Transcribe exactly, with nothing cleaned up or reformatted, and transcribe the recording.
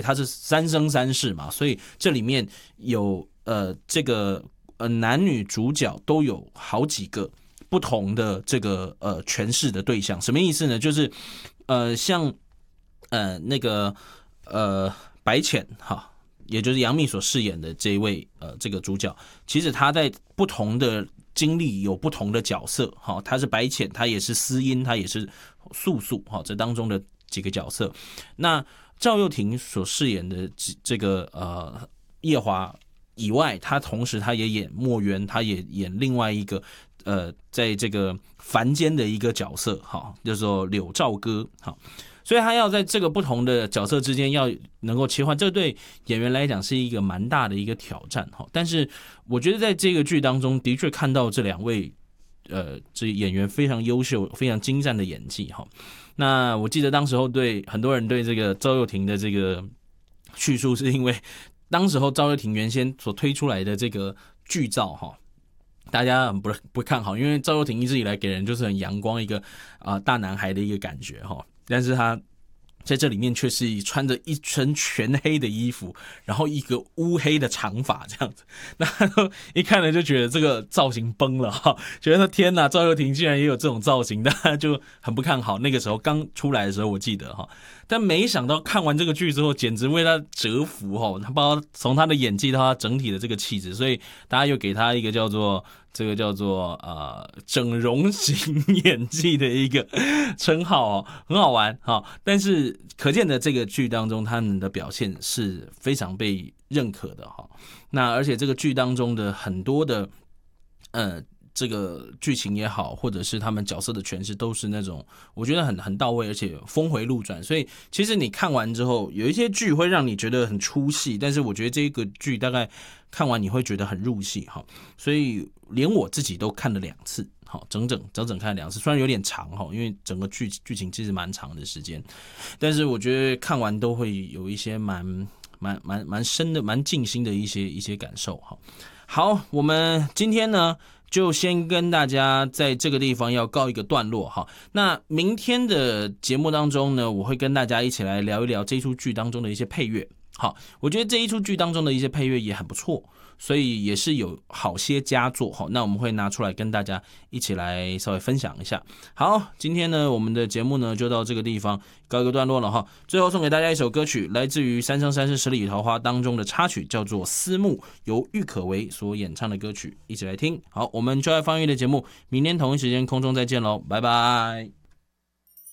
它是三生三世嘛，所以这里面有呃这个呃男女主角都有好几个不同的这个呃诠释的对象。什么意思呢？就是呃像呃那个呃白浅哈，也就是杨幂所饰演的这一位呃这个主角，其实他在不同的经历有不同的角色哈，他是白浅，他也是思音，他也是素素哈，这当中的几个角色。那赵又廷所饰演的这个呃夜华以外，他同时他也演墨渊，他也演另外一个呃在这个凡间的一个角色哈，叫做柳兆歌哈。所以他要在这个不同的角色之间要能够切换，这对演员来讲是一个蛮大的一个挑战哈。但是我觉得在这个剧当中，的确看到这两位呃这演员非常优秀、非常精湛的演技哈。那我记得当时候对很多人对这个赵又廷的这个叙述，是因为当时候赵又廷原先所推出来的这个剧照哈，大家很不不看好，因为赵又廷一直以来给人就是很阳光一个啊、呃、大男孩的一个感觉哈。但是他在这里面却是穿着一身全黑的衣服，然后一个乌黑的长发这样子，那一看了就觉得这个造型崩了哈，觉得天哪，赵又廷竟然也有这种造型，大家就很不看好。那个时候刚出来的时候，我记得哈，但没想到看完这个剧之后，简直为他折服哈，他包括从他的演技到他整体的这个气质，所以大家又给他一个叫做。这个叫做呃整容型演技的一个称号哦，很好玩哈。但是可见的这个剧当中，他们的表现是非常被认可的哈。那而且这个剧当中的很多的呃这个剧情也好，或者是他们角色的诠释，都是那种我觉得很很到位，而且峰回路转。所以其实你看完之后，有一些剧会让你觉得很出戏，但是我觉得这个剧大概看完你会觉得很入戏哈。所以连我自己都看了两次，好，整整整整看了两次，虽然有点长哈，因为整个剧剧情其实蛮长的时间，但是我觉得看完都会有一些蛮蛮蛮蛮深的、蛮静心的一些一些感受哈。好，我们今天呢，就先跟大家在这个地方要告一个段落哈。那明天的节目当中呢，我会跟大家一起来聊一聊这一出剧当中的一些配乐。好，我觉得这一出剧当中的一些配乐也很不错，所以也是有好些佳作哈。那我们会拿出来跟大家一起来稍微分享一下。好，今天呢，我们的节目呢就到这个地方告一个段落了哈。最后送给大家一首歌曲，来自于《三生三世十里桃花》当中的插曲，叫做《思慕》，由郁可唯所演唱的歌曲，一起来听。好，我们就爱放乐的节目，明天同一时间空中再见喽，拜拜。